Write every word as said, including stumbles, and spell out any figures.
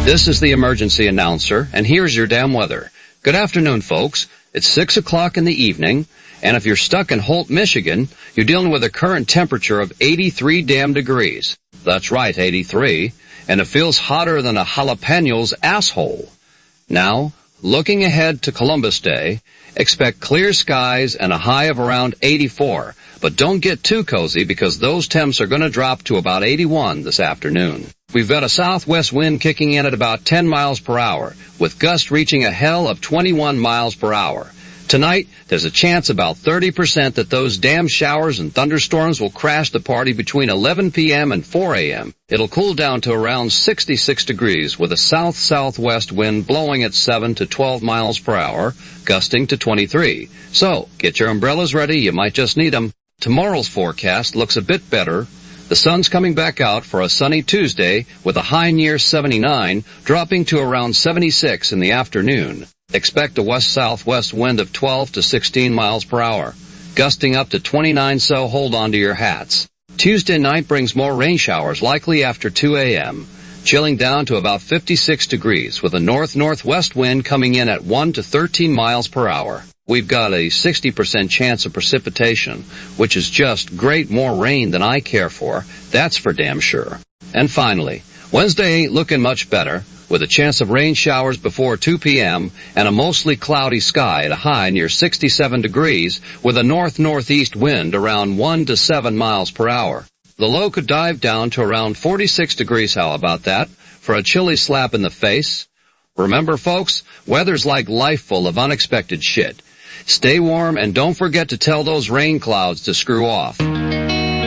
This is the emergency announcer, and here's your damn weather. Good afternoon, folks. It's six o'clock in the evening, and if you're stuck in Holt, Michigan, you're dealing with a current temperature of eighty-three damn degrees. That's right, eighty-three, and it feels hotter than a jalapeno's asshole. Now, looking ahead to Columbus Day, expect clear skies and a high of around eighty-four, but don't get too cozy because those temps are going to drop to about eighty-one this afternoon. We've got a southwest wind kicking in at about ten miles per hour, with gusts reaching a hell of twenty-one miles per hour. Tonight, there's a chance about thirty percent that those damn showers and thunderstorms will crash the party between eleven p.m. and four a.m. It'll cool down to around sixty-six degrees with a south-southwest wind blowing at seven to twelve miles per hour, gusting to twenty-three. So, get your umbrellas ready, you might just need them. Tomorrow's forecast looks a bit better. The sun's coming back out for a sunny Tuesday with a high near seventy-nine, dropping to around seventy-six in the afternoon. Expect a west-southwest wind of twelve to sixteen miles per hour, gusting up to twenty-nine, so hold on to your hats. Tuesday night brings more rain showers, likely after two a.m., chilling down to about fifty-six degrees with a north-northwest wind coming in at one to thirteen miles per hour. We've got a sixty percent chance of precipitation, which is just great more rain than I care for. That's for damn sure. And finally, Wednesday ain't looking much better, with a chance of rain showers before two p.m. and a mostly cloudy sky at a high near sixty-seven degrees with a north-northeast wind around one to seven miles per hour. The low could dive down to around forty-six degrees. How about that? For a chilly slap in the face. Remember, folks, weather's like life, full of unexpected shit. Stay warm and don't forget to tell those rain clouds to screw off.